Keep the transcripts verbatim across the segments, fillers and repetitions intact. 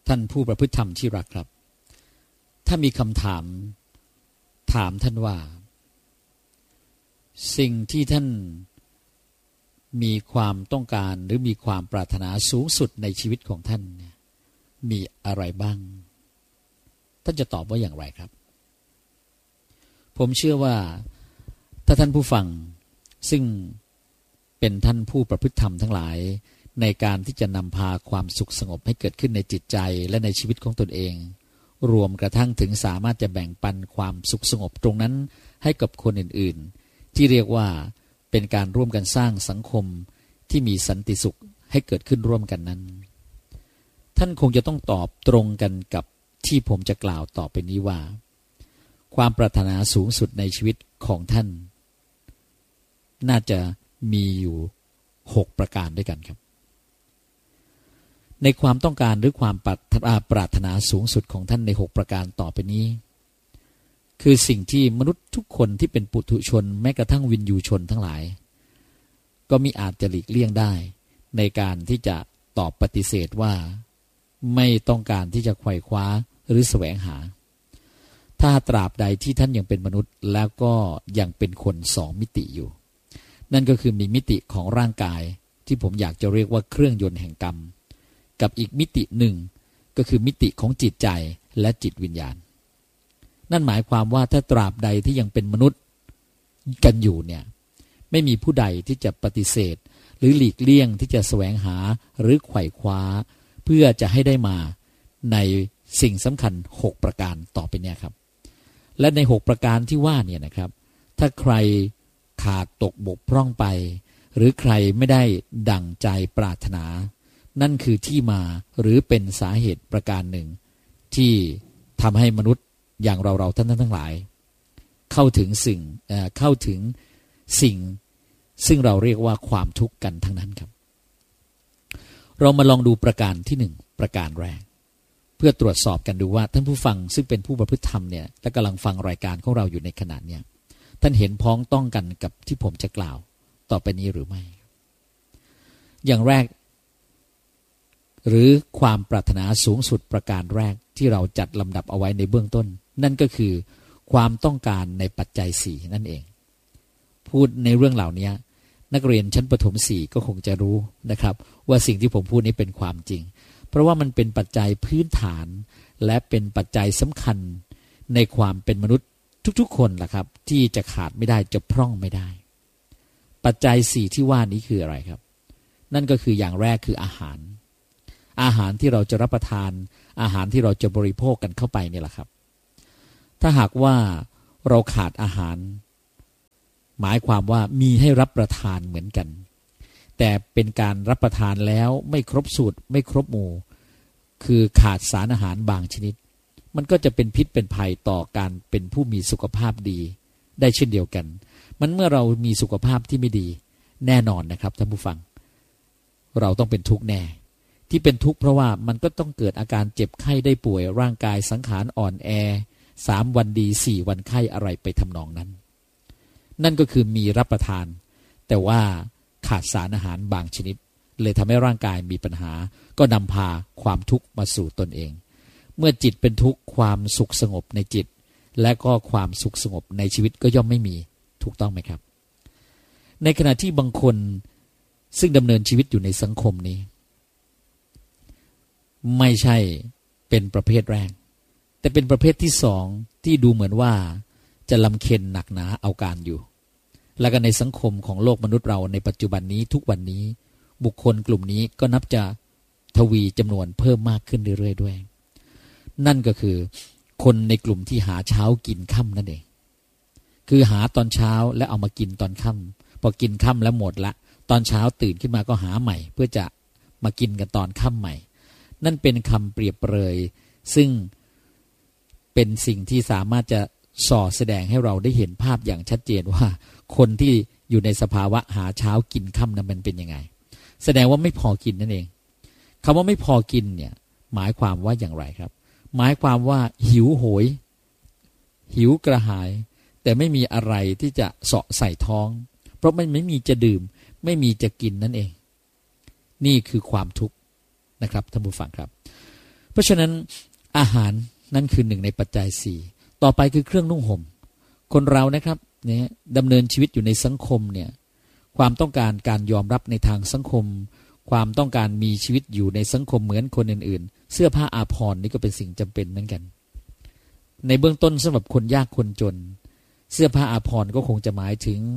ท่านผู้ประพฤติธรรมที่รักครับถ้ามีคำถามถามท่านว่าสิ่งที่ท่านมีความต้องการหรือมีความปรารถนาสูงสุดในชีวิตของท่านมีอะไรบ้างท่านจะตอบว่าอย่างไรครับผมเชื่อว่าถ้าท่านผู้ฟังซึ่งเป็นท่านผู้ประพฤติธรรมทั้งหลายในการที่จะนำพาความสุขสงบให้เกิดขึ้นในจิตใจและในชีวิตของตนเองรวมกระทั่งถึงสามารถจะแบ่งปันความสุขสงบตรงนั้นให้กับคนอื่นๆที่เรียกว่าเป็นการร่วมกันสร้างสังคมที่มีสันติสุขให้เกิดขึ้นร่วมกันนั้นท่านคงจะต้องตอบตรงกันกับที่ผมจะกล่าวต่อไปนี้ว่าความปรารถนาสูงสุดในชีวิตของท่านน่าจะมีอยู่หกประการด้วยกันครับในความต้องการหรือความปรารถนาสูงสุดของท่านในหกประการต่อไปนี้คือสิ่งที่มนุษย์ทุกคนที่เป็นปุถุชนแม้กระทั่งวินยูชนทั้งหลายก็มิอาจจะหลีกเลี่ยงได้ในการที่จะตอบปฏิเสธว่าไม่ต้องการที่จะไขว่คว้าหรือแสวงหาถ้าตราบใดที่ท่านยังเป็นมนุษย์แล้วก็ยังเป็นคนสองมิติอยู่นั่นก็คือมีมิติของร่างกายที่ผมอยากจะเรียกว่าเครื่องยนต์แห่งกรรมกับอีกมิติหนึ่งก็คือมิติของจิตใจและจิตวิญญาณนั่นหมายความว่าถ้าตราบใดที่ยังเป็นมนุษย์กันอยู่เนี่ยไม่มีผู้ใดที่จะปฏิเสธหรือหลีกเลี่ยงที่จะแสวงหาหรือไขว่คว้าเพื่อจะให้ได้มาในสิ่งสำคัญหกประการต่อไปเนี่ยครับและในหกประการที่ว่าเนี่ยนะครับถ้าใครขาดตกบกพร่องไปหรือใครไม่ได้ดั่งใจปรารถนานั่นคือที่มาหรือเป็นสาเหตุประการหนึ่งที่ทำให้มนุษย์อย่างเราเราท่านทั้งหลายเข้าถึงสิ่งเอ่อเข้าถึงสิ่งซึ่งเราเรียกว่าความทุกข์กันทั้งนั้นครับเรามาลองดูประการที่หนึ่งประการแรกเพื่อตรวจสอบกันดูว่าท่านผู้ฟังซึ่งเป็นผู้ประพฤติธรรมเนี่ยและกำลังฟังรายการของเราอยู่ในขณะเนี้ยท่านเห็นพ้องต้องกันกับที่ผมจะกล่าวต่อไปนี้หรือไม่อย่างแรกหรือความปรารถนาสูงสุดประการแรกที่เราจัดลำดับเอาไว้ในเบื้องต้นนั่นก็คือความต้องการในปัจจัยสี่นั่นเองพูดในเรื่องเหล่านี้นักเรียนชั้นประถมสี่ก็คงจะรู้นะครับว่าสิ่งที่ผมพูดนี้เป็นความจริงเพราะว่ามันเป็นปัจจัยพื้นฐานและเป็นปัจจัยสำคัญในความเป็นมนุษย์ทุกๆคนล่ะครับที่จะขาดไม่ได้จะพร่องไม่ได้ปัจจัยสี่ที่ว่านี้คืออะไรครับนั่นก็คืออย่างแรกคืออาหารอาหารที่เราจะรับประทานอาหารที่เราจะบริโภคกันเข้าไปนี่แหละครับถ้าหากว่าเราขาดอาหารหมายความว่ามีให้รับประทานเหมือนกันแต่เป็นการรับประทานแล้วไม่ครบสูตรไม่ครบหมู่คือขาดสารอาหารบางชนิดมันก็จะเป็นพิษเป็นภัยต่อการเป็นผู้มีสุขภาพดีได้เช่นเดียวกันมันเมื่อเรามีสุขภาพที่ไม่ดีแน่นอนนะครับท่านผู้ฟังเราต้องเป็นทุกข์แน่ที่เป็นทุกข์เพราะว่ามันก็ต้องเกิดอาการเจ็บไข้ได้ป่วยร่างกายสังขารอ่อนแอสามวันดีสี่วันไข้อะไรไปทำนองนั้นนั่นก็คือมีรับประทานแต่ว่าขาดสารอาหารบางชนิดเลยทำให้ร่างกายมีปัญหาก็นำพาความทุกข์มาสู่ตนเองเมื่อจิตเป็นทุกข์ความสุขสงบในจิตและก็ความสุขสงบในชีวิตก็ย่อมไม่มีถูกต้องไหมครับในขณะที่บางคนซึ่งดำเนินชีวิตอยู่ในสังคมนี้ไม่ใช่เป็นประเภทแรกแต่เป็นประเภทที่สองที่ดูเหมือนว่าจะลำเค็ญหนักหนาเอาการอยู่และก็ในสังคมของโลกมนุษย์เราในปัจจุบันนี้ทุกวันนี้บุคคลกลุ่มนี้ก็นับจะทวีจำนวนเพิ่มมากขึ้นเรื่อยๆด้วยนั่นก็คือคนในกลุ่มที่หาเช้ากินค่ำนั่นเองคือหาตอนเช้าแล้วเอามากินตอนค่ำพอกินค่ำแล้วหมดละตอนเช้าตื่นขึ้นมาก็หาใหม่เพื่อจะมากินกันตอนค่ำใหม่นั่นเป็นคำเปรียบเปรยซึ่งเป็นสิ่งที่สามารถจะส่อแสดงให้เราได้เห็นภาพอย่างชัดเจนว่าคนที่อยู่ในสภาวะหาเช้ากินค่ำนั้นมันเป็นยังไงแสดงว่าไม่พอกินนั่นเองคำว่าไม่พอกินเนี่ยหมายความว่าอย่างไรครับหมายความว่าหิวโหยหิวกระหายแต่ไม่มีอะไรที่จะเสาะใส่ท้องเพราะมันไม่มีจะดื่มไม่มีจะกินนั่นเองนี่คือความทุกข์นะครับท่านผู้ฟังครับเพราะฉะนั้นอาหารนั่นคือหนึ่งในปัจจัยสี่ต่อไปคือเครื่องนุ่งห่มคนเรานะครับเนี่ยดำเนินชีวิตอยู่ในสังคมเนี่ยความต้องการการยอมรับในทางสังคมความต้องการมีชีวิตอยู่ในสังคมเหมือนคนอื่นๆเสื้อผ้าอาภรณ์นี่ก็เป็นสิ่งจำเป็นเหมือนกันในเบื้องต้นสำหรับคนยากคนจนเสื้อผ้าอาภรณ์ก็คงจะหมายถึง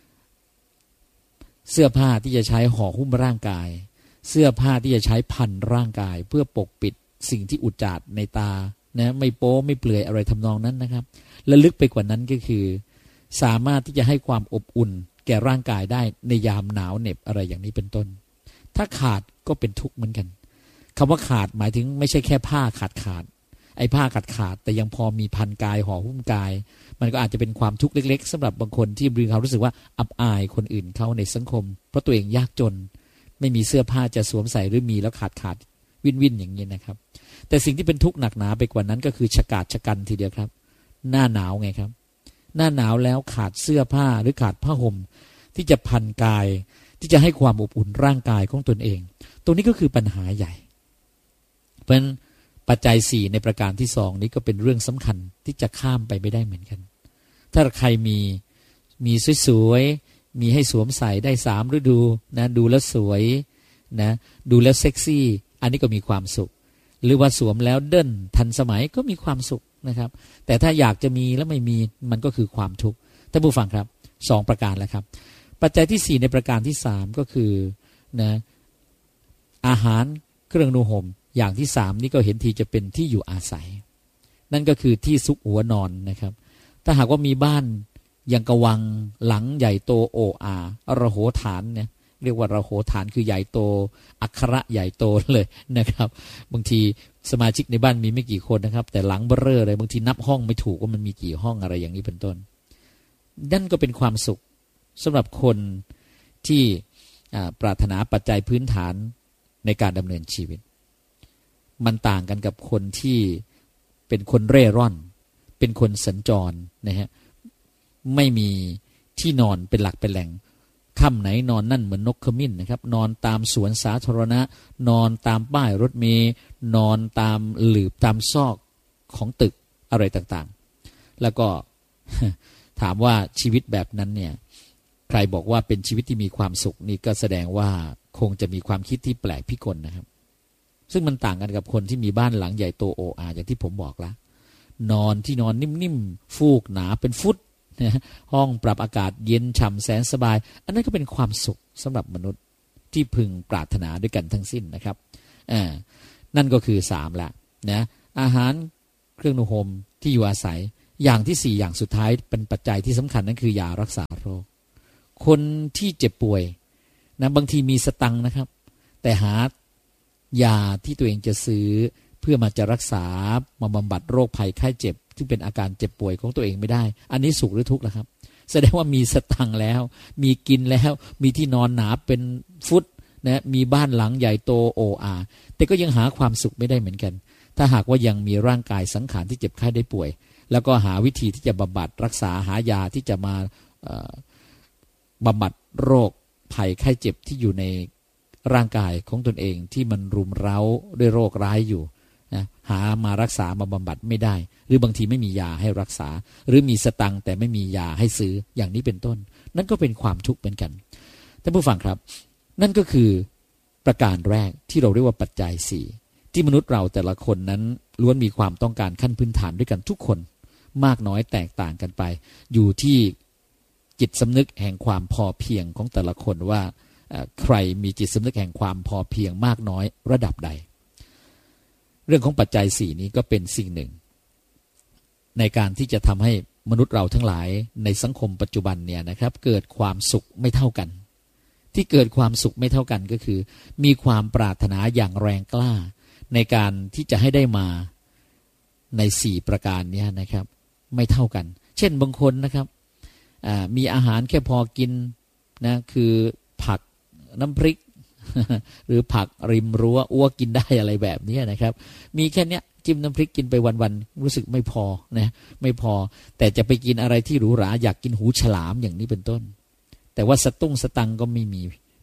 เสื้อผ้าที่จะใช้ห่อหุ้มร่างกายเสื้อผ้าที่จะใช้พันร่างกายเพื่อปกปิดสิ่งที่อุจจาดในตานะไม่โป๊ไม่เปลือยอะไรทำนองนั้นนะครับและลึกไปกว่านั้นก็คือสามารถที่จะให้ความอบอุ่นแก่ร่างกายได้ในยามหนาวเหน็บอะไรอย่างนี้เป็นต้นถ้าขาดก็เป็นทุกข์เหมือนกันคำว่าขาดหมายถึงไม่ใช่แค่ผ้าขาดขาดไอ้ผ้าขาดขาดแต่ยังพอมีพันกายห่อหุ้มกายมันก็อาจจะเป็นความทุกข์เล็กๆสำหรับบางคนที่มีความรู้สึกว่าอับอายคนอื่นเขาในสังคมเพราะตัวเองยากจนไม่มีเสื้อผ้าจะสวมใส่หรือมีแล้วขาดขาดวินวินอย่างนี้นะครับแต่สิ่งที่เป็นทุกข์หนักหนาไปกว่านั้นก็คือฉกาจฉกันทีเดียวครับหน้าหนาวไงครับหน้าหนาวแล้วขาดเสื้อผ้าหรือขาดผ้าห่มที่จะพันกายที่จะให้ความอบอุ่นร่างกายของตนเองตรงนี้ก็คือปัญหาใหญ่เพราะฉะนั้นปัจจัยสี่ในประการที่สองนี้ก็เป็นเรื่องสำคัญที่จะข้ามไปไม่ได้เหมือนกันถ้าใครมีมีสวยๆมีให้สวมใส่ได้สามฤดูนะดูแล้วสวยนะดูแล้วเซ็กซี่อันนี้ก็มีความสุขหรือว่าสวมแล้วเด่นทันสมัยก็มีความสุขนะครับแต่ถ้าอยากจะมีแล้วไม่มีมันก็คือความทุกข์ท่านผู้ฟังครับสองประการแล้วครับปัจจัยที่สี่ในประการที่สามก็คือนะอาหารเครื่องนุ่งห่มอย่างที่สามนี่ก็เห็นทีจะเป็นที่อยู่อาศัยนั่นก็คือที่ซุกหัวนอนนะครับถ้าหากว่ามีบ้านยังกะวังหลังใหญ่โตโออาระโหฐานเนี่ยเรียกว่าระโหฐานคือใหญ่โตอักขระใหญ่โตเลยนะครับบางทีสมาชิกในบ้านมีไม่กี่คนนะครับแต่หลังเบ้อเร่อเลยบางทีนับห้องไม่ถูกว่ามันมีกี่ห้องอะไรอย่างนี้เป็นต้นนั่นก็เป็นความสุขสำหรับคนที่ปรารถนาปัจจัยพื้นฐานในการดำเนินชีวิตมันต่างกันกับคนที่เป็นคนเร่ร่อนเป็นคนสัญจรนะฮะไม่มีที่นอนเป็นหลักเป็นแหล่งค่ำไหนนอนนั่นเหมือนนกขมิ้นนะครับนอนตามสวนสาธารณะนอนตามป้ายรถเมล์นอนตามหลืบตามซอกของตึกอะไรต่างๆแล้วก็ถามว่าชีวิตแบบนั้นเนี่ยใครบอกว่าเป็นชีวิตที่มีความสุขนี่ก็แสดงว่าคงจะมีความคิดที่แปลกพิกลนะครับซึ่งมันต่างกันกับคนที่มีบ้านหลังใหญ่โตโออาอย่างที่ผมบอกแล้วนอนที่นอนนิ่มๆฟูกหนาเป็นฟุตนะห้องปรับอากาศเย็นฉ่ำแสนสบายอันนั้นก็เป็นความสุขสำหรับมนุษย์ที่พึงปรารถนาด้วยกันทั้งสิ้นนะครับอ่านั่นก็คือสามละนะอาหารเครื่องนุ่งห่มที่อยู่อาศัยอย่างที่สี่อย่างสุดท้ายเป็นปัจจัยที่สำคัญนั่นคือยารักษาโรคคนที่เจ็บป่วยนะบางทีมีสตังค์นะครับแต่หายาที่ตัวเองจะซื้อเพื่อมาจะรักษามาบำบัดโรคภัยไข้เจ็บที่เป็นอาการเจ็บป่วยของตัวเองไม่ได้อันนี้สุขหรือทุกข์ล่ะครับแสดงว่ามีสตังค์แล้วมีกินแล้วมีที่นอนหนาเป็นฟุตนะมีบ้านหลังใหญ่โตโออาแต่ก็ยังหาความสุขไม่ได้เหมือนกันถ้าหากว่ายังมีร่างกายสังขารที่เจ็บไข้ได้ป่วยแล้วก็หาวิธีที่จะบำบัดรักษาหายาที่จะมาบำบัดโรคภัยไข้เจ็บที่อยู่ในร่างกายของตนเองที่มันรุมเร้าด้วยโรคร้ายอยู่นะหามารักษามาบำบัดไม่ได้หรือบางทีไม่มียาให้รักษาหรือมีสตังค์แต่ไม่มียาให้ซื้ออย่างนี้เป็นต้นนั่นก็เป็นความทุกข์เหมือนกันท่านผู้ฟังครับนั่นก็คือประการแรกที่เราเรียกว่าปัจจัยสี่ที่มนุษย์เราแต่ละคนนั้นล้วนมีความต้องการขั้นพื้นฐานด้วยกันทุกคนมากน้อยแตกต่างกันไปอยู่ที่จิตสำนึกแห่งความพอเพียงของแต่ละคนว่าใครมีจิตสำนึกแห่งความพอเพียงมากน้อยระดับใดเรื่องของปัจจัยสี่นี้ก็เป็นสิ่งหนึ่งในการที่จะทำให้มนุษย์เราทั้งหลายในสังคมปัจจุบันเนี่ยนะครับเกิดความสุขไม่เท่ากันที่เกิดความสุขไม่เท่ากันก็คือมีความปรารถนาอย่างแรงกล้าในการที่จะให้ได้มาในสี่ประการนี้นะครับไม่เท่ากันเช่นบางคนนะครับมีอาหารแค่พอกินนะคือผักน้ำพริก หรือผักริมรั้วอ้วกกินได้อะไรแบบนี้นะครับมีแค่เนี้ยจิ้มน้ำพริกกินไปวันๆรู้สึกไม่พอนะไม่พอแต่จะไปกินอะไรที่หรูหราอยากกินหูฉลามอย่างนี้เป็นต้นแต่ว่าสตุ้งสตังก็ไม่มี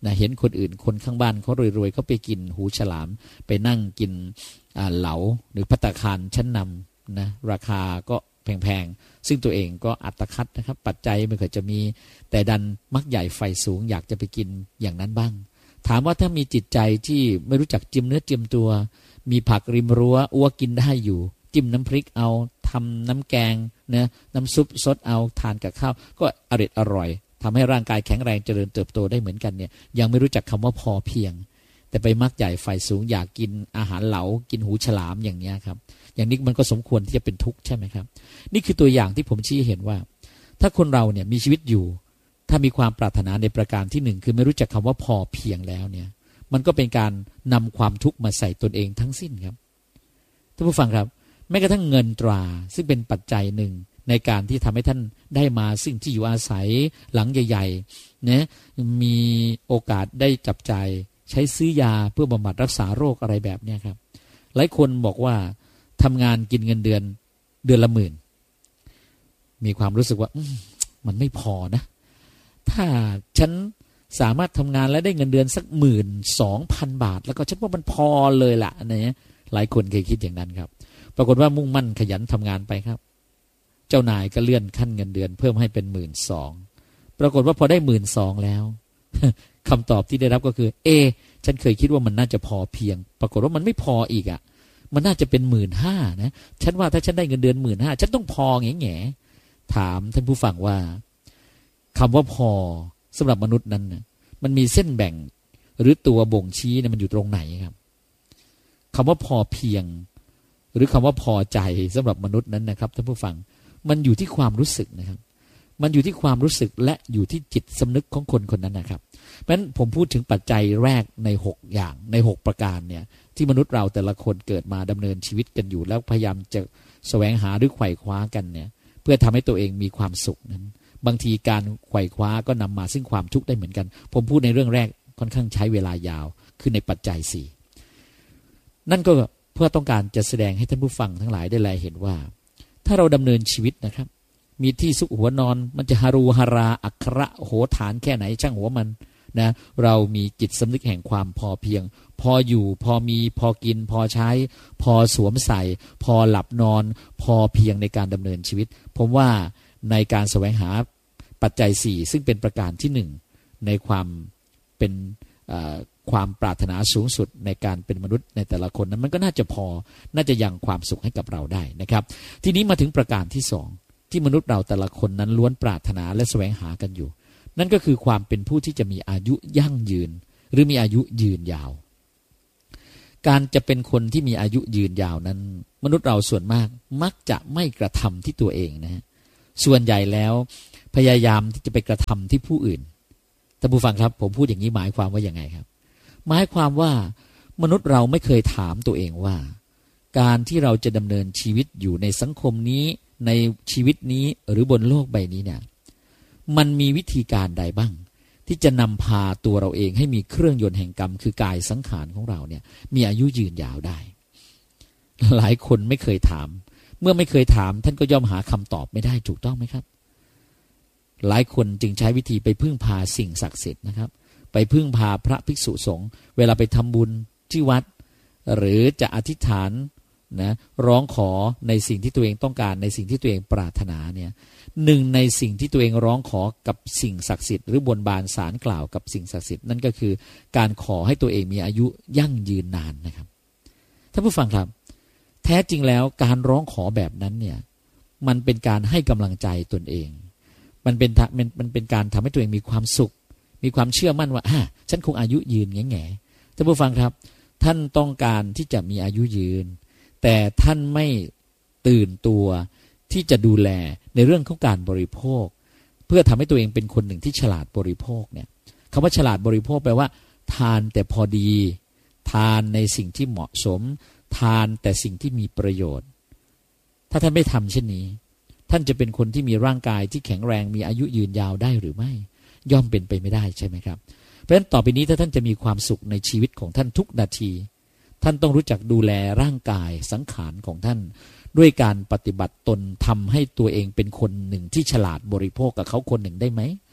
นะเห็นคนอื่นคนข้างบ้านเขารวยๆเขาไปกินหูฉลามไปนั่งกินเหลาหรือภัตตาคารชั้นนำนะราคาก็แพงๆซึ่งตัวเองก็อัตคัดนะครับปัจจัยไม่เคยจะมีแต่ดันมักใหญ่ไฟสูงอยากจะไปกินอย่างนั้นบ้างถามว่าถ้ามีจิตใจที่ไม่รู้จักจิ้มเนื้อจิ้มตัวมีผักริมรั้วอ้วกินได้อยู่จิ้มน้ำพริกเอาทำน้ำแกงนะน้ำซุปซดเอาทานกับข้าวก็อร่อยอร่อยทำให้ร่างกายแข็งแรงเจริญเติบโตได้เหมือนกันเนี่ยยังไม่รู้จักคำว่าพอเพียงแต่ไปมักใหญ่ไฟสูงอยากกินอาหารเหลากินหูฉลามอย่างนี้ครับอย่างนี้มันก็สมควรที่จะเป็นทุกข์ใช่ไหมครับนี่คือตัวอย่างที่ผมชี้เห็นว่าถ้าคนเราเนี่ยมีชีวิตอยู่ถ้ามีความปรารถนาในประการที่หนึ่งคือไม่รู้จักคำว่าพอเพียงแล้วเนี่ยมันก็เป็นการนำความทุกข์มาใส่ตนเองทั้งสิ้นครับท่านผู้ฟังครับแม้กระทั่งเงินตราซึ่งเป็นปัจจัยหนึ่งในการที่ทำให้ท่านได้มาซึ่งที่อยู่อาศัยหลังใหญ่ๆนะมีโอกาสได้จับจ่ายใช้ซื้อยาเพื่อบำบัดรักษาโรคอะไรแบบนี้ครับหลายคนบอกว่าทำงานกินเงินเดือนเดือนละหมื่นมีความรู้สึกว่ามันไม่พอนะถ้าฉันสามารถทำงานแล้วได้เงินเดือนสักหมื่นสองพันบาทแล้วก็ฉันว่ามันพอเลยล่ะนะหลายคนเคยคิดอย่างนั้นครับปรากฏว่ามุ่งมั่นขยันทำงานไปครับเจ้านายก็เลื่อนขั้นเงินเดือนเพิ่มให้เป็นหมื่นสองปรากฏว่าพอได้หมื่นสองแล้วคำตอบที่ได้รับก็คือเอฉันเคยคิดว่ามันน่าจะพอเพียงปรากฏว่ามันไม่พออีกอ่ะมันน่าจะเป็นหมื่นห้านะฉันว่าถ้าฉันได้เงินเดือนหมื่นห้าฉันต้องพอแง่แง่ถามท่านผู้ฟังว่าคำว่าพอสำหรับมนุษย์นั้นนะมันมีเส้นแบ่งหรือตัวบ่งชี้เนี่ยมันอยู่ตรงไหนครับคำว่าพอเพียงหรือคำว่าพอใจสำหรับมนุษย์นั้นนะครับท่านผู้ฟังมันอยู่ที่ความรู้สึกนะครับมันอยู่ที่ความรู้สึกและอยู่ที่จิตสำนึกของคนคนนั้นนะครับเพราะฉะนั้นผมพูดถึงปัจจัยแรกในหกอย่างในหกประการเนี่ยที่มนุษย์เราแต่ละคนเกิดมาดำเนินชีวิตกันอยู่แล้วพยายามจะแสวงหาหรือไขว่คว้ากันเนี่ยเพื่อทำให้ตัวเองมีความสุขนั้นบางทีการไขว่คว้าก็นำมาซึ่งความทุกข์ได้เหมือนกันผมพูดในเรื่องแรกค่อนข้างใช้เวลายาวคือในปัจจัยสี่นั่นก็เพื่อต้องการจะแสดงให้ท่านผู้ฟังทั้งหลายได้แลเห็นว่าถ้าเราดำเนินชีวิตนะครับมีที่ซุกหัวนอนมันจะฮารูฮาราอักขระโหฐานแค่ไหนช่างหัวมันนะเรามีจิตสำนึกแห่งความพอเพียงพออยู่พอมีพอกินพอใช้พอสวมใส่พอหลับนอนพอเพียงในการดำเนินชีวิตผมว่าในการแสวงหาปัจจัยสี่ซึ่งเป็นประการที่หนึ่งในความเป็นความปรารถนาสูงสุดในการเป็นมนุษย์ในแต่ละคนนั้นมันก็น่าจะพอน่าจะยังความสุขให้กับเราได้นะครับทีนี้มาถึงประการที่สองที่มนุษย์เราแต่ละคนนั้นล้วนปรารถนาและแสวงหากันอยู่นั่นก็คือความเป็นผู้ที่จะมีอายุยั่งยืนหรือมีอายุยืนยาวการจะเป็นคนที่มีอายุยืนยาวนั้นมนุษย์เราส่วนมากมักจะไม่กระทำที่ตัวเองนะฮะส่วนใหญ่แล้วพยายามที่จะไปกระทำที่ผู้อื่นท่านผู้ฟังครับผมพูดอย่างนี้หมายความว่าอย่างไงครับหมายความว่ามนุษย์เราไม่เคยถามตัวเองว่าการที่เราจะดำเนินชีวิตอยู่ในสังคมนี้ในชีวิตนี้หรือบนโลกใบนี้เนี่ยมันมีวิธีการใดบ้างที่จะนำพาตัวเราเองให้มีเครื่องยนต์แห่งกรรมคือกายสังขารของเราเนี่ยมีอายุยืนยาวได้หลายคนไม่เคยถามเมื่อไม่เคยถามท่านก็ย่อมหาคำตอบไม่ได้ถูกต้องไหมครับหลายคนจึงใช้วิธีไปพึ่งพาสิ่งศักดิ์สิทธิ์นะครับไปพึ่งพาพระภิกษุสงฆ์เวลาไปทำบุญที่วัดหรือจะอธิษฐานนะร้องขอในสิ่งที่ตัวเองต้องการในสิ่งที่ตัวเองปรารถนาเนี่ยหนึ่งในสิ่งที่ตัวเองร้องขอกับสิ่งศักดิ์สิทธิ์หรือบนบานศาลกล่าวกับสิ่งศักดิ์สิทธิ์นั่นก็คือการขอให้ตัวเองมีอายุยั่งยืนนานนะครับท่านผู้ฟังครับแท้จริงแล้วการร้องขอแบบนั้นเนี่ยมันเป็นการให้กำลังใจตนเองมันเป็นมันมันเป็นการทำให้ตัวเองมีความสุขมีความเชื่อมั่นว่าอ่ะฉันคงอายุยืนแง่แง่ท่านผู้ฟังครับท่านต้องการที่จะมีอายุยืนแต่ท่านไม่ตื่นตัวที่จะดูแลในเรื่องของการบริโภคเพื่อทำให้ตัวเองเป็นคนหนึ่งที่ฉลาดบริโภคเนี่ยคำว่าฉลาดบริโภคแปลว่าทานแต่พอดีทานในสิ่งที่เหมาะสมทานแต่สิ่งที่มีประโยชน์ถ้าท่านไม่ทำเช่นนี้ท่านจะเป็นคนที่มีร่างกายที่แข็งแรงมีอายุยืนยาวได้หรือไม่ย่อมเป็นไปไม่ได้ใช่ไหมครับเพราะฉะนั้นต่อไปนี้ถ้าท่านจะมีความสุขในชีวิตของท่านทุกนาทีท่านต้องรู้จักดูแลร่างกายสังขารของท่านด้วยการปฏิบัติตนทำให้ตัวเองเป็นคนหนึ่งที่ฉลาดบริโภคกับเขาคนหนึ่งได้ไหม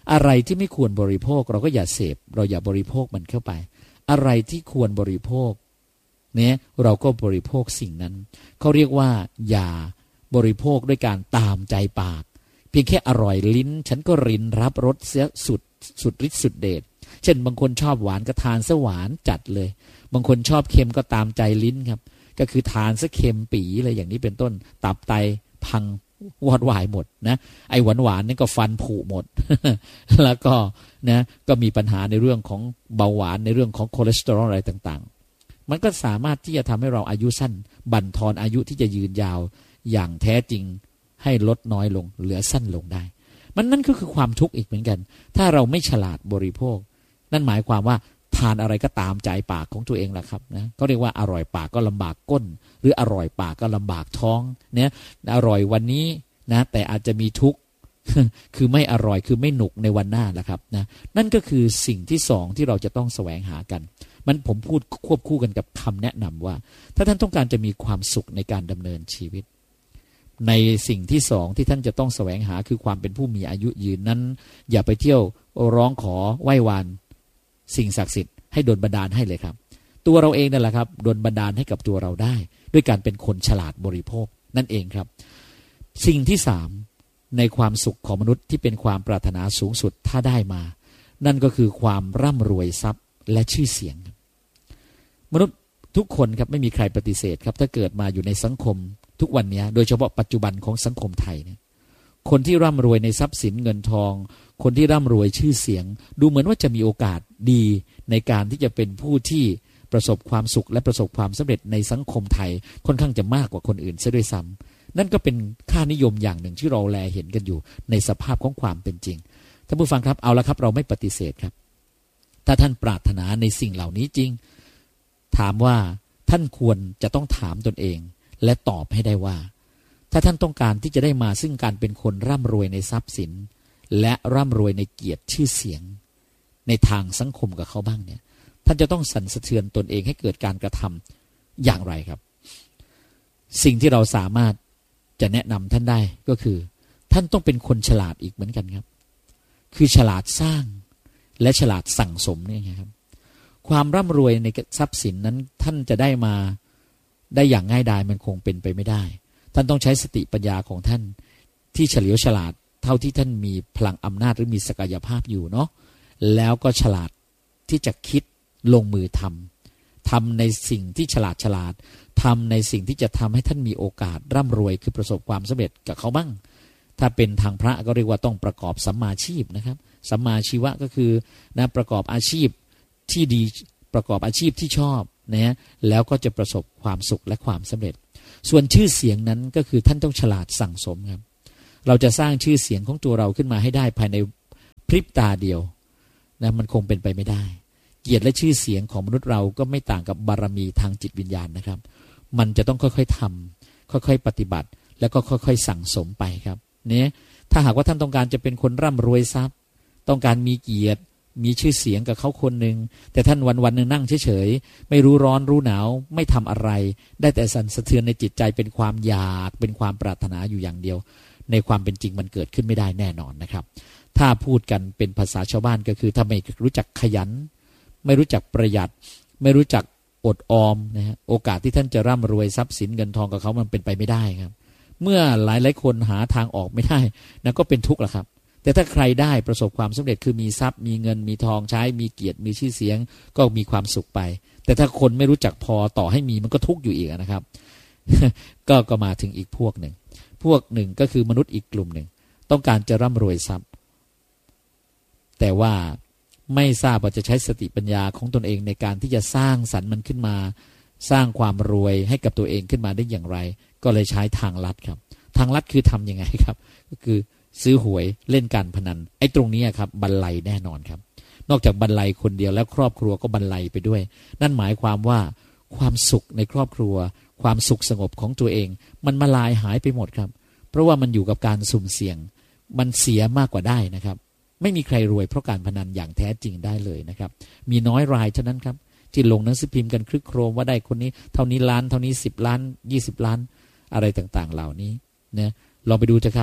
อะไรที่ไม่ควรบริโภคเราก็อย่าเสพเราอย่าบริโภคมันเข้าไปอะไรที่ควรบริโภคเนี่ยเราก็บริโภคสิ่งนั้นเขาเรียกว่าอย่าบริโภคด้วยการตามใจปากเพียงแค่อร่อยลิ้นฉันก็รินรับรสเสียสุดสุดฤทธิ์สุดเดชเช่นบางคนชอบหวานก็ทานซะหวานจัดเลยบางคนชอบเค็มก็ตามใจลิ้นครับก็คือทานซะเค็มปีเลยอย่างนี้เป็นต้นตับไตพังวอดวายหมดนะไอ้หวานหวานนี่ก็ฟันผุหมด แล้วก็นะก็มีปัญหาในเรื่องของเบาหวานในเรื่องของคอเลสเตอรอลอะไรต่างๆมันก็สามารถที่จะทำให้เราอายุสั้นบั่นทอนอายุที่จะยืนยาวอย่างแท้จริงให้ลดน้อยลงเหลือสั้นลงได้มันนั่นก็คือความทุกข์อีกเหมือนกันถ้าเราไม่ฉลาดบริโภคนั่นหมายความว่าทานอะไรก็ตามใจปากของตัวเองแหละครับนะเขาเรียกว่าอร่อยปากก็ลำบากก้นหรืออร่อยปากก็ลำบากท้องเนี่ยอร่อยวันนี้นะแต่อาจจะมีทุกข์ คือไม่อร่อยคือไม่หนุกในวันหน้าแหละครับนะนั่นก็คือสิ่งที่สองที่เราจะต้องแสวงหากันมันผมพูดควบคู่กันกับคำแนะนำว่าถ้าท่านต้องการจะมีความสุขในการดำเนินชีวิตในสิ่งที่สองที่ท่านจะต้องแสวงหาคือความเป็นผู้มีอายุยืนนั้นอย่าไปเที่ยวร้องขอไหว้วานสิ่งศักดิ์สิทธิ์ให้ดลบันดาลให้เลยครับตัวเราเองนั่นแหละครับดลบันดาลให้กับตัวเราได้ด้วยการเป็นคนฉลาดบริโภคนั่นเองครับสิ่งที่สามในความสุขของมนุษย์ที่เป็นความปรารถนาสูงสุดถ้าได้มานั่นก็คือความร่ำรวยทรัพย์และชื่อเสียงมนุษย์ทุกคนครับไม่มีใครปฏิเสธครับถ้าเกิดมาอยู่ในสังคมทุกวันนี้โดยเฉพาะปัจจุบันของสังคมไทยเนี่ยคนที่ร่ำรวยในทรัพย์สินเงินทองคนที่ร่ำรวยชื่อเสียงดูเหมือนว่าจะมีโอกาสดีในการที่จะเป็นผู้ที่ประสบความสุขและประสบความสำเร็จในสังคมไทยค่อนข้างจะมากกว่าคนอื่นซะด้วยซ้ำนั่นก็เป็นค่านิยมอย่างหนึ่งที่เราแลเห็นกันอยู่ในสภาพของความเป็นจริงท่านผู้ฟังครับเอาละครับเราไม่ปฏิเสธครับถ้าท่านปรารถนาในสิ่งเหล่านี้จริงถามว่าท่านควรจะต้องถามตนเองและตอบให้ได้ว่าถ้าท่านต้องการที่จะได้มาซึ่งการเป็นคนร่ำรวยในทรัพย์สินและร่ำรวยในเกียรติชื่อเสียงในทางสังคมกับเขาบ้างเนี่ยท่านจะต้องสั่นสะเทือนตนเองให้เกิดการกระทำอย่างไรครับสิ่งที่เราสามารถจะแนะนำท่านได้ก็คือท่านต้องเป็นคนฉลาดอีกเหมือนกันครับคือฉลาดสร้างและฉลาดสั่งสมเนี่ยครับความร่ำรวยในทรัพย์สินนั้นท่านจะได้มาได้อย่างง่ายดายมันคงเป็นไปไม่ได้ท่านต้องใช้สติปัญญาของท่านที่เฉลียวฉลาดเท่าที่ท่านมีพลังอำนาจหรือมีศักยภาพอยู่เนาะแล้วก็ฉลาดที่จะคิดลงมือทำทำในสิ่งที่ฉลาดฉลาดทำในสิ่งที่จะทำให้ท่านมีโอกาสร่ำรวยคือประสบความสำเร็จกับเขาบ้างถ้าเป็นทางพระก็เรียกว่าต้องประกอบสัมมาชีพนะครับสัมมาชีวะก็คือนะประกอบอาชีพที่ดีประกอบอาชีพที่ชอบนะแล้วก็จะประสบความสุขและความสำเร็จส่วนชื่อเสียงนั้นก็คือท่านต้องฉลาดสั่งสมครับเราจะสร้างชื่อเสียงของตัวเราขึ้นมาให้ได้ภายในพริบตาเดียวนะมันคงเป็นไปไม่ได้เกียรติและชื่อเสียงของมนุษย์เราก็ไม่ต่างกับบารมีทางจิตวิญญาณนะครับมันจะต้องค่อยๆทำค่อยๆปฏิบัติแล้วก็ค่อยๆสั่งสมไปครับเนี่ยถ้าหากว่าท่านต้องการจะเป็นคนร่ำรวยทรัพย์ต้องการมีเกียรติมีชื่อเสียงกับเขาคนหนึ่งแต่ท่านวันๆนึงนั่งเฉยๆไม่รู้ร้อนรู้หนาวไม่ทำอะไรได้แต่สั่นสะเทือนในจิตใจเป็นความอยากเป็นความปรารถนาอยู่อย่างเดียวในความเป็นจริงมันเกิดขึ้นไม่ได้แน่นอนนะครับถ้าพูดกันเป็นภาษาชาวบ้านก็คือถ้าไม่รู้จักขยันไม่รู้จักประหยัดไม่รู้จักอดออมนะฮะโอกาสที่ท่านจะร่ำรวยทรัพย์สินเงินทองกับเขามันเป็นไปไม่ได้ครับเมื่อหลายหลายคนหาทางออกไม่ได้นั่นก็เป็นทุกข์แหละครับแต่ถ้าใครได้ประสบความสำเร็จคือมีทรัพย์มีเงินมีทองใช้มีเกียรติมีชื่อเสียงก็มีความสุขไปแต่ถ้าคนไม่รู้จักพอต่อให้มีมันก็ทุกข์อยู่อีกนะครับ ก็ก็มาถึงอีกพวกหนึ่งพวกหนึ่งก็คือมนุษย์อีกกลุ่มหนึ่งต้องการจะร่ำรวยทรัพย์แต่ว่าไม่ทราบว่าจะใช้สติปัญญาของตนเองในการที่จะสร้างสรรค์มันขึ้นมาสร้างความรวยให้กับตัวเองขึ้นมาได้อย่างไรก็เลยใช้ทางลัดครับทางลัดคือทำยังไงครับก็คือซื้อหวยเล่นการพนันไอ้ตรงนี้ครับบรรลัยแน่นอนครับนอกจากบรรลัยคนเดียวแล้วครอบครัวก็บรรลัยไปด้วยนั่นหมายความว่าความสุขในครอบครัวความสุขสงบของตัวเองมันมาลายหายไปหมดครับเพราะว่ามันอยู่กับการสุ่มเสี่ยงมันเสียมากกว่าได้นะครับไม่มีใครรวยเพราะการพนันอย่างแท้จริงได้เลยนะครับมีน้อยรายเท่านั้นครับที่ลงหนังสือพิมพ์กันคลึกโครมว่าได้คนนี้เท่านี้ล้านเท่านี้สิบล้านยี่สิบล้านอะไรต่างๆเหล่านี้นะลองไปดูเถอะครับ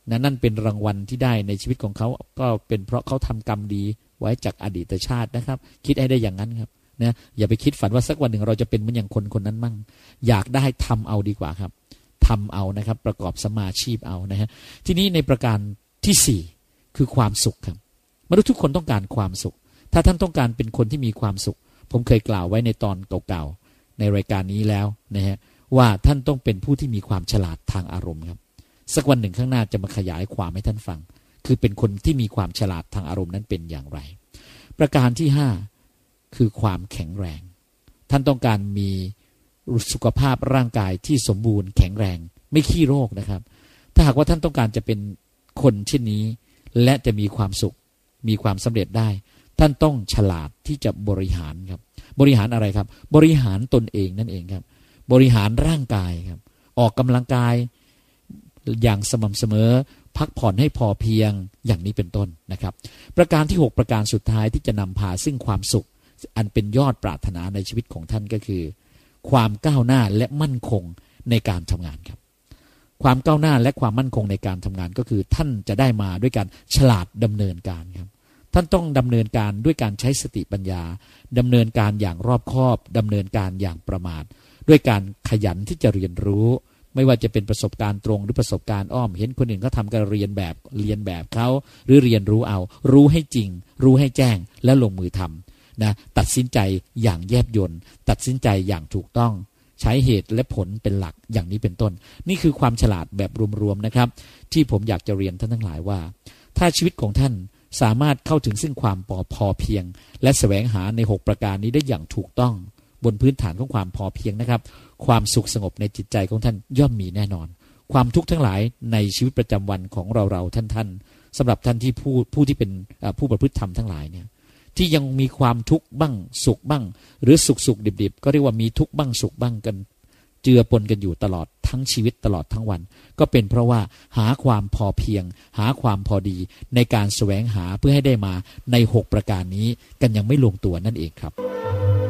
นะนั่นเป็นรางวัลที่ได้ในชีวิตของเขาก็เป็นเพราะเขาทำกรรมดีไว้จากอดีตชาตินะครับคิดให้ได้อย่างนั้นครับนะอย่าไปคิดฝันว่าสักวันหนึ่งเราจะเป็นเหมือนอย่างคนคนนั้นมั่งอยากได้ทำเอาดีกว่าครับทำเอานะครับประกอบสมาชีพเอานะฮะทีนี้ในประการที่สี่คือความสุขครับมนุษย์ทุกคนต้องการความสุขถ้าท่านต้องการเป็นคนที่มีความสุขผมเคยกล่าวไว้ในตอนเก่าๆในรายการนี้แล้วนะฮะว่าท่านต้องเป็นผู้ที่มีความฉลาดทางอารมณ์ครับสักวันหนึ่งข้างหน้าจะมาขยายความให้ท่านฟังคือเป็นคนที่มีความฉลาดทางอารมณ์นั้นเป็นอย่างไรประการที่ห้าคือความแข็งแรงท่านต้องการมีสุขภาพร่างกายที่สมบูรณ์แข็งแรงไม่ขี้โรคนะครับถ้าหากว่าท่านต้องการจะเป็นคนเช่นนี้และจะมีความสุขมีความสำเร็จได้ท่านต้องฉลาดที่จะบริหารครับบริหารอะไรครับบริหารตนเองนั่นเองครับบริหารร่างกายครับออกกำลังกายอย่างสม่ำเสมอพักผ่อนให้พอเพียงอย่างนี้เป็นต้นนะครับประการที่หกประการสุดท้ายที่จะนำพาซึ่งความสุขอันเป็นยอดปรารถนาในชีวิตของท่านก็คือความก้าวหน้าและมั่นคงในการทำงานครับความก้าวหน้าและความมั่นคงในการทำงานก็คือท่านจะได้มาด้วยการฉลาดดำเนินการครับท่านต้องดำเนินการด้วยการใช้สติปัญญาดำเนินการอย่างรอบคอบดำเนินการอย่างประมาทด้วยการขยันที่จะเรียนรู้ไม่ว่าจะเป็นประสบการณ์ตรงหรือประสบการณ์อ้อมเห็นคนอื่นเขาทำก็เรียนแบบเรียนแบบเขาหรือเรียนรู้เอารู้ให้จริงรู้ให้แจ้งแล้วลงมือทำนะตัดสินใจอย่างแยบยลตัดสินใจอย่างถูกต้องใช้เหตุและผลเป็นหลักอย่างนี้เป็นต้นนี่คือความฉลาดแบบรวมๆนะครับที่ผมอยากจะเรียนท่านทั้งหลายว่าถ้าชีวิตของท่านสามารถเข้าถึงซึ่งความพอเพียงและแสวงหาในหกประการนี้ได้อย่างถูกต้องบนพื้นฐานของความพอเพียงนะครับความสุขสงบในจิตใจของท่านย่อมมีแน่นอนความทุกข์ทั้งหลายในชีวิตประจำวันของเราเราท่านๆสำหรับท่านที่ผู้ผู้ที่เป็นผู้ประพฤติธรรมทั้งหลายเนี่ยที่ยังมีความทุกข์บ้างสุขบ้างหรือสุขสุขดิบๆก็เรียกว่ามีทุกข์บ้างสุขบ้างกันเจือปนกันอยู่ตลอดทั้งชีวิตตลอดทั้งวันก็เป็นเพราะว่าหาความพอเพียงหาความพอดีในการแสวงหาเพื่อให้ได้มาในหกประการนี้กันยังไม่ลงตัวนั่นเองครับ